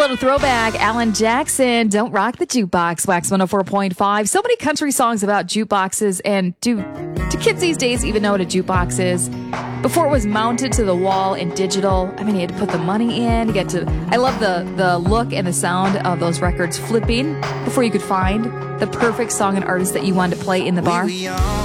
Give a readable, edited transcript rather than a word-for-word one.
little throwback. Alan Jackson, Don't Rock the Jukebox, Wax 104.5. So many country songs about jukeboxes. And do kids these days even know what a jukebox is? Before it was mounted to the wall in digital, I mean, you had to put the money in. I love the look and the sound of those records flipping before you could find the perfect song and artist that you wanted to play in the bar.